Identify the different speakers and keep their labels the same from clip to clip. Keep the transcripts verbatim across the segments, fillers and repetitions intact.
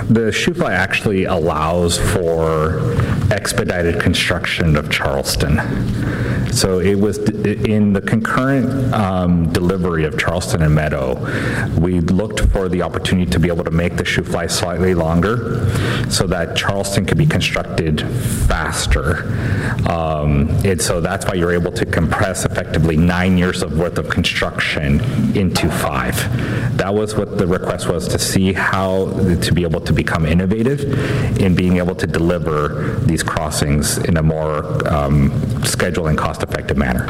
Speaker 1: The SHUFLI actually allows for expedited construction of Charleston. So it was in the concurrent um, delivery of Charleston and Meadow, we looked for the opportunity to be able to make the SHUFLI slightly longer so that Charleston could be constructed faster. Um, and so that's why you're able to compress effectively nine years of worth of construction into five. That was what the request was, to see how to be able to become innovative in being able to deliver these crossings in a more um, scheduled and cost-effective manner.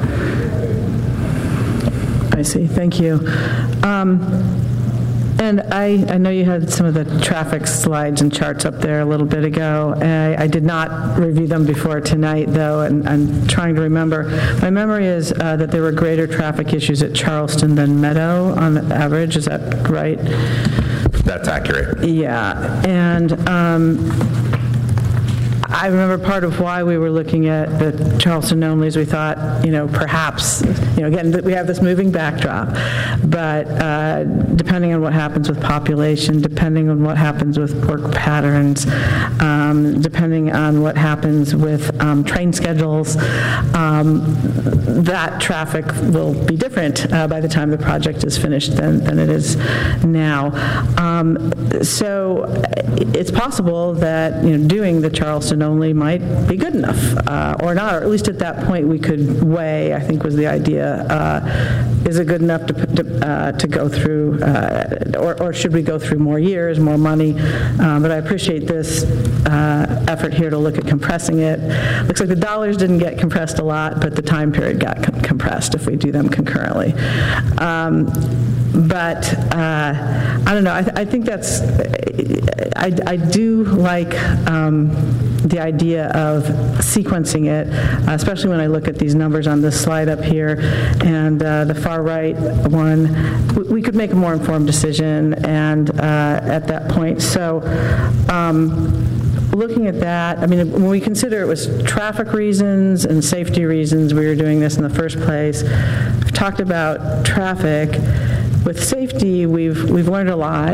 Speaker 2: I see. Thank you. Um, and I, I know you had some of the traffic slides and charts up there a little bit ago. I, I did not review them before tonight, though, and I'm trying to remember. My memory is uh, that there were greater traffic issues at Charleston than Meadow on average. Is that right?
Speaker 1: That's accurate.
Speaker 2: Yeah. And um, I remember part of why we were looking at the Charleston only is we thought, you know, perhaps, you know, again, we have this moving backdrop, but uh, depending on what happens with population, depending on what happens with work patterns, um, depending on what happens with um, train schedules, um, that traffic will be different uh, by the time the project is finished than, than it is now. Um, so it's possible that, you know, doing the Charleston only might be good enough, uh, or not, or at least at that point we could weigh, I think was the idea, uh, is it good enough to, to, uh, to go through, uh, or, or should we go through more years, more money? Um, but I appreciate this uh, effort here to look at compressing it. Looks like the dollars didn't get compressed a lot, but the time period got com- compressed if we do them concurrently. Um, But uh, I don't know. I, th- I think that's. I, I do like um, the idea of sequencing it, uh, especially when I look at these numbers on this slide up here, and uh, the far right one. We, we could make a more informed decision, and uh, at that point. So. Um, Looking at that, I mean, when we consider it was traffic reasons and safety reasons we were doing this in the first place, we've talked about traffic. With safety, we've we've learned a lot.